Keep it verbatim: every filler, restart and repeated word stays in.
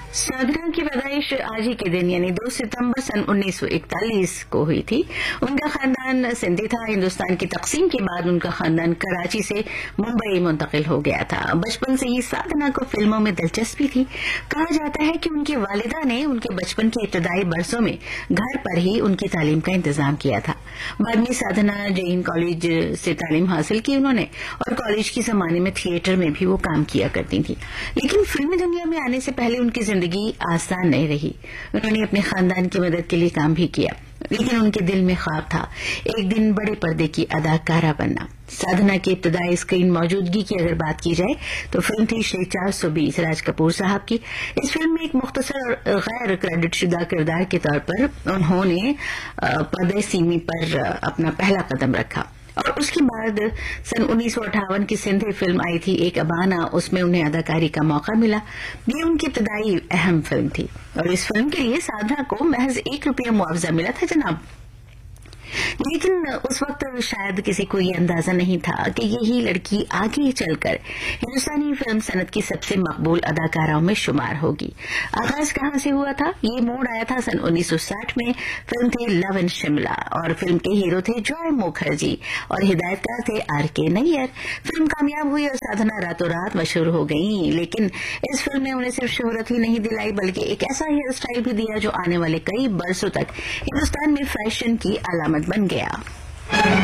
साधना की पैदाइश आज ही के दिन यानी दो सितंबर सन उन्नीस सौ इकतालीस को हुई थी। उनका खानदान सिंधी था। हिंदुस्तान की तकसीम के बाद उनका खानदान कराची से मुंबई मुंतकिल हो गया था। बचपन से ही साधना को फिल्मों में दिलचस्पी थी। कहा जाता है कि उनकी वालिदा ने उनके बचपन के इब्तदाई बरसों में घर पर ही उनकी तालीम का इंतजाम किया था। बाद में साधना जैन कॉलेज से तालीम हासिल की उन्होंने, और कॉलेज की जमाने में थिएटर में भी वो काम किया करती थी। लेकिन फिल्मी दुनिया में आने से पहले उनकी जिंदगी आसान नहीं रही। उन्होंने अपने खानदान की मदद के लिए काम भी किया, लेकिन उनके दिल में ख्वाब था एक दिन बड़े पर्दे की अदाकारा बनना। साधना की इब्तदाई स्क्रीन मौजूदगी की अगर बात की जाए तो फिल्म थी श्री चार सौ बीस राज कपूर साहब की। इस फिल्म में एक मुख्तसर और गैर क्रेडिट शुदा किरदार के तौर पर उन्होंने पर्दे सीमी पर अपना पहला कदम रखा, और उसके बाद सन उन्नीस सौ अट्ठावन की सिंधी फिल्म आई थी एक अबाना, उसमें उन्हें अदाकारी का मौका मिला। ये उनकी इब्तदाई अहम फिल्म थी, और इस फिल्म के लिए साधना को महज एक रुपया मुआवजा मिला था जनाब। लेकिन उस वक्त शायद किसी को ये अंदाजा नहीं था कि यही लड़की आगे चलकर हिंदुस्तानी फिल्म सनत की सबसे मकबूल अदाकाराओं में शुमार होगी। आगाज कहां से हुआ था? ये मोड़ आया था सन उन्नीस सौ साठ में। फिल्म थी लव इन शिमला, और फिल्म के हीरो थे जॉय मुखर्जी और हिदायतकार थे आर के नैयर। फिल्म कामयाब हुई और साधना रातों रात मशहूर हो गई। लेकिन इस फिल्म ने उन्हें सिर्फ शोहरत ही नहीं दिलाई, बल्कि एक ऐसा हेयर स्टाइल भी दिया जो आने वाले कई बरसों तक हिंदुस्तान में फैशन की अलामत बन गया।